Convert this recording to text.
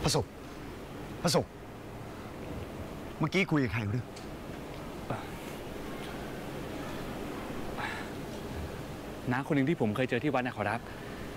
ประสบเมื่อกี้คุยกับใครหรือน้าคนหนึ่งที่ผมเคยเจอที่วัดนะขอรับ